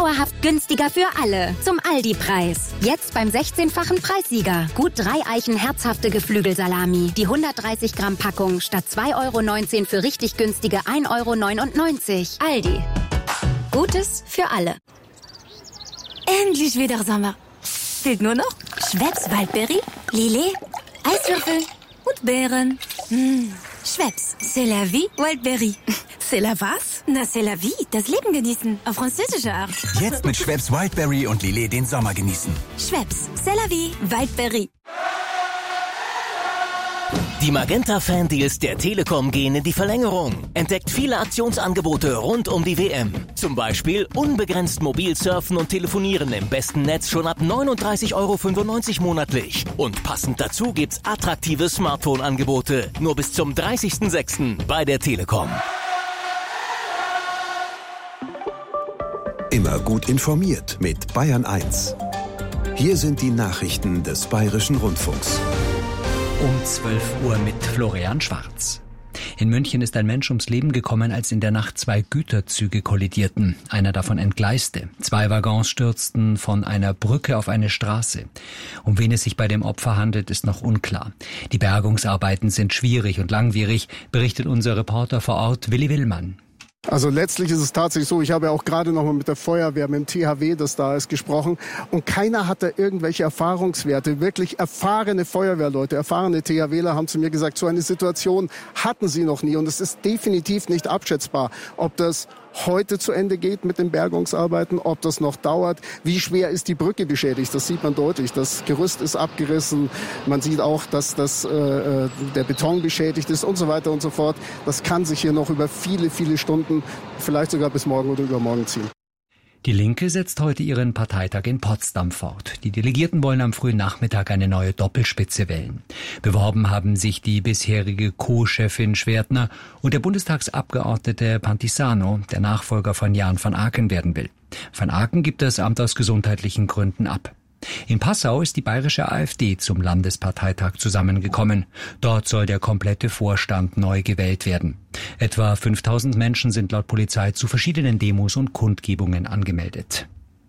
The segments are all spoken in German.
dauerhaft günstiger für alle. Zum Aldi-Preis. Jetzt beim 16-fachen Preissieger. Gut 3 Eichen herzhafte Geflügelsalami. Die 130 Gramm Packung statt 2,19 € für richtig günstige 1,99 €. Aldi. Gutes für alle. Endlich wieder Sommer. Fehlt nur noch Schweppes Waldberry, Lillet, Eiswürfel und Beeren. Schweppes, c'est la vie, Waldberry. C'est la was? Na, c'est la vie, das Leben genießen, auf französische Art. Jetzt mit Schweppes Wildberry und Lillet den Sommer genießen. Schweppes, c'est la vie, Waldberry. Die Magenta-Fan-Deals der Telekom gehen in die Verlängerung. Entdeckt viele Aktionsangebote rund um die WM. Zum Beispiel unbegrenzt mobil surfen und telefonieren im besten Netz schon ab 39,95 € monatlich. Und passend dazu gibt's attraktive Smartphone-Angebote. Nur bis zum 30.06. bei der Telekom. Immer gut informiert mit Bayern 1. Hier sind die Nachrichten des Bayerischen Rundfunks. Um 12 Uhr mit Florian Schwarz. In München ist ein Mensch ums Leben gekommen, als in der Nacht 2 Güterzüge kollidierten. Einer davon entgleiste. 2 Waggons stürzten von einer Brücke auf eine Straße. Um wen es sich bei dem Opfer handelt, ist noch unklar. Die Bergungsarbeiten sind schwierig und langwierig, berichtet unser Reporter vor Ort Willi Willmann. Also letztlich ist es tatsächlich so, ich habe ja auch gerade noch mal mit der Feuerwehr, mit dem THW, das da ist, gesprochen. Und keiner hat da irgendwelche Erfahrungswerte. Wirklich erfahrene Feuerwehrleute, erfahrene THWler haben zu mir gesagt, so eine Situation hatten sie noch nie. Und es ist definitiv nicht abschätzbar, ob das heute zu Ende geht mit den Bergungsarbeiten, ob das noch dauert. Wie schwer ist die Brücke beschädigt? Das sieht man deutlich. Das Gerüst ist abgerissen. Man sieht auch, dass der Beton beschädigt ist und so weiter und so fort. Das kann sich hier noch über viele, viele Stunden, vielleicht sogar bis morgen oder übermorgen ziehen. Die Linke setzt heute ihren Parteitag in Potsdam fort. Die Delegierten wollen am frühen Nachmittag eine neue Doppelspitze wählen. Beworben haben sich die bisherige Co-Chefin Schwertner und der Bundestagsabgeordnete Pantisano, der Nachfolger von Jan van Aken werden will. Van Aken gibt das Amt aus gesundheitlichen Gründen ab. In Passau ist die bayerische AfD zum Landesparteitag zusammengekommen. Dort soll der komplette Vorstand neu gewählt werden. Etwa 5.000 Menschen sind laut Polizei zu verschiedenen Demos und Kundgebungen angemeldet.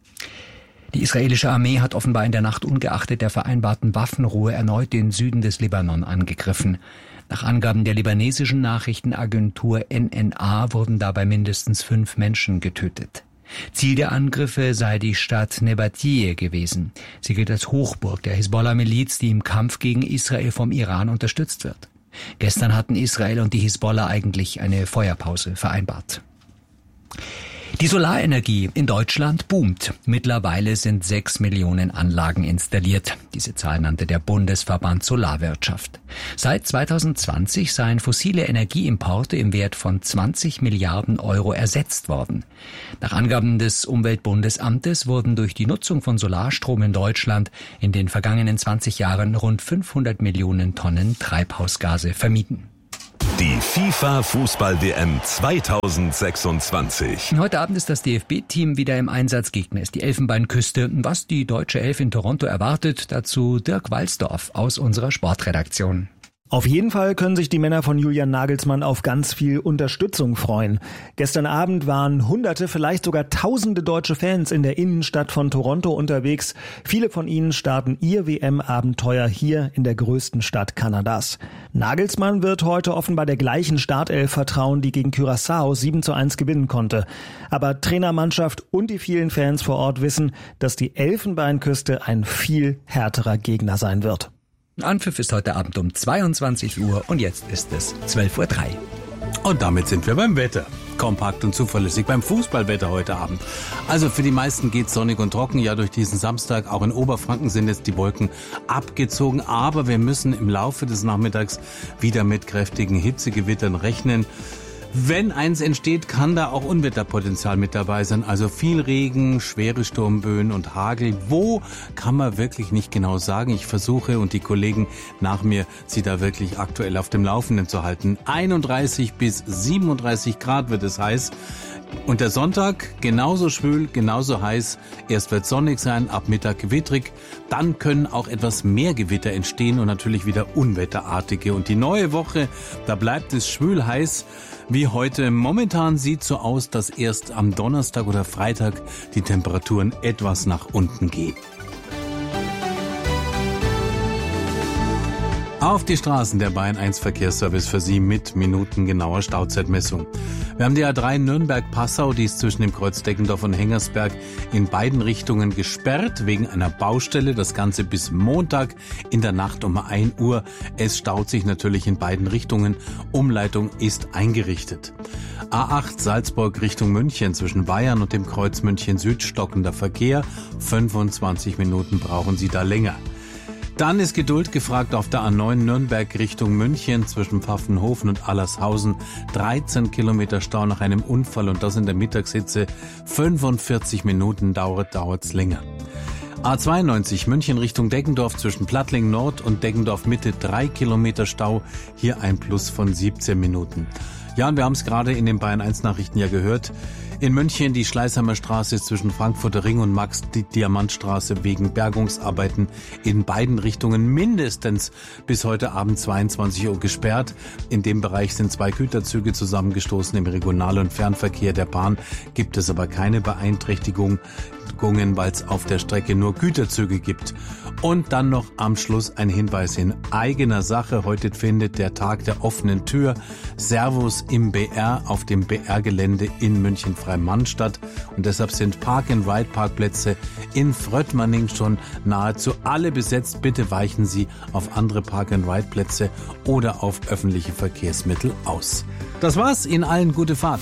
Die israelische Armee hat offenbar in der Nacht ungeachtet der vereinbarten Waffenruhe erneut den Süden des Libanon angegriffen. Nach Angaben der libanesischen Nachrichtenagentur NNA wurden dabei mindestens 5 Menschen getötet. Ziel der Angriffe sei die Stadt Nebatiyeh gewesen. Sie gilt als Hochburg der Hisbollah-Miliz, die im Kampf gegen Israel vom Iran unterstützt wird. Gestern hatten Israel und die Hisbollah eigentlich eine Feuerpause vereinbart. Die Solarenergie in Deutschland boomt. Mittlerweile sind 6 Millionen Anlagen installiert. Diese Zahl nannte der Bundesverband Solarwirtschaft. Seit 2020 seien fossile Energieimporte im Wert von 20 Milliarden € ersetzt worden. Nach Angaben des Umweltbundesamtes wurden durch die Nutzung von Solarstrom in Deutschland in den vergangenen 20 Jahren rund 500 Millionen Tonnen Treibhausgase vermieden. Die FIFA-Fußball-WM 2026. Heute Abend ist das DFB-Team wieder im Einsatz. Gegner ist die Elfenbeinküste. Was die deutsche Elf in Toronto erwartet, dazu Dirk Walsdorf aus unserer Sportredaktion. Auf jeden Fall können sich die Männer von Julian Nagelsmann auf ganz viel Unterstützung freuen. Gestern Abend waren Hunderte, vielleicht sogar Tausende deutsche Fans in der Innenstadt von Toronto unterwegs. Viele von ihnen starten ihr WM-Abenteuer hier in der größten Stadt Kanadas. Nagelsmann wird heute offenbar der gleichen Startelf vertrauen, die gegen Curaçao 7:1 gewinnen konnte. Aber Trainermannschaft und die vielen Fans vor Ort wissen, dass die Elfenbeinküste ein viel härterer Gegner sein wird. Anpfiff ist heute Abend um 22 Uhr und jetzt ist es 12:03 Uhr. Und damit sind wir beim Wetter. Kompakt und zuverlässig beim Fußballwetter heute Abend. Also für die meisten geht's sonnig und trocken. Ja, durch diesen Samstag, auch in Oberfranken sind jetzt die Wolken abgezogen. Aber wir müssen im Laufe des Nachmittags wieder mit kräftigen Hitzegewittern rechnen. Wenn eins entsteht, kann da auch Unwetterpotenzial mit dabei sein. Also viel Regen, schwere Sturmböen und Hagel. Wo, kann man wirklich nicht genau sagen. Ich versuche und die Kollegen nach mir, sie da wirklich aktuell auf dem Laufenden zu halten. 31 bis 37 Grad wird es heiß. Und der Sonntag genauso schwül, genauso heiß. Erst wird sonnig sein, ab Mittag gewittrig. Dann können auch etwas mehr Gewitter entstehen und natürlich wieder unwetterartige. Und die neue Woche, da bleibt es schwül heiß wie heute. Momentan sieht so aus, dass erst am Donnerstag oder Freitag die Temperaturen etwas nach unten gehen. Auf die Straßen der Bayern 1 Verkehrsservice für Sie mit minutengenauer Stauzeitmessung. Wir haben die A3 Nürnberg-Passau, die ist zwischen dem Kreuz Deggendorf und Hengersberg in beiden Richtungen gesperrt wegen einer Baustelle. Das Ganze bis Montag in der Nacht um 1 Uhr. Es staut sich natürlich in beiden Richtungen. Umleitung ist eingerichtet. A8 Salzburg Richtung München zwischen Bayern und dem Kreuz München Süd stockender Verkehr. 25 Minuten brauchen Sie da länger. Dann ist Geduld gefragt auf der A9 Nürnberg Richtung München zwischen Pfaffenhofen und Allershausen. 13 Kilometer Stau nach einem Unfall und das in der Mittagshitze. 45 Minuten dauert's länger. A92 München Richtung Deggendorf zwischen Plattling Nord und Deggendorf Mitte 3 Kilometer Stau. Hier ein Plus von 17 Minuten. Ja, und wir haben es gerade in den Bayern 1 Nachrichten ja gehört. In München die Schleißheimer Straße zwischen Frankfurter Ring und Max-Diamant-Straße wegen Bergungsarbeiten in beiden Richtungen mindestens bis heute Abend 22 Uhr gesperrt. In dem Bereich sind 2 Güterzüge zusammengestoßen. Im Regional- und Fernverkehr der Bahn gibt es aber keine Beeinträchtigungen, weil es auf der Strecke nur Güterzüge gibt. Und dann noch am Schluss ein Hinweis in eigener Sache. Heute findet der Tag der offenen Tür Servus im BR auf dem BR-Gelände in München-Freimannn statt. Und deshalb sind Park-and-Ride-Parkplätze in Fröttmanning schon nahezu alle besetzt. Bitte weichen Sie auf andere Park-and-Ride-Plätze oder auf öffentliche Verkehrsmittel aus. Das war's. Ihnen allen gute Fahrt.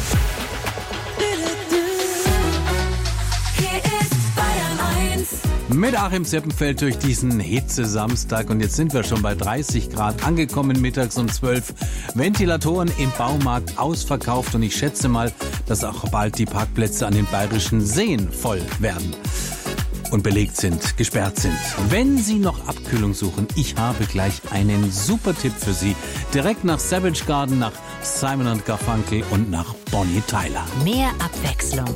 Mit Achim Seppenfeld durch diesen Hitze-Samstag und jetzt sind wir schon bei 30 Grad angekommen, mittags um 12. Ventilatoren im Baumarkt ausverkauft und ich schätze mal, dass auch bald die Parkplätze an den bayerischen Seen voll werden und belegt sind, gesperrt sind. Wenn Sie noch Abkühlung suchen, ich habe gleich einen super Tipp für Sie. Direkt nach Savage Garden, nach Simon & Garfunkel und nach Bonnie Tyler. Mehr Abwechslung